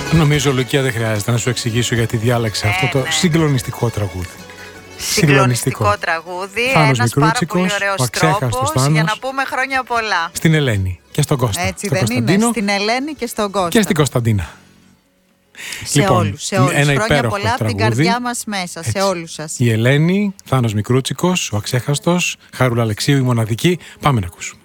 Νομίζω, Λουκία, δεν χρειάζεται να σου εξηγήσω γιατί διάλεξα αυτό το συγκλονιστικό τραγούδι. Συγκλονιστικό τραγούδι. Ένας πάρα πολύ ωραίος τρόπος για να πούμε χρόνια πολλά. Στην Ελένη και στον Κώστα. Έτσι δεν είναι? Στην Ελένη και στον Κώστα. Και στην Κωνσταντίνα. Σε όλους. Χρόνια πολλά από την καρδιά μας μέσα. Έτσι. Σε όλους σας. Η Ελένη, Θάνος Μικρούτσικος, ο Αξέχαστος, Χαρούλα Αλεξίου, η μοναδική. Πάμε να ακούσουμε.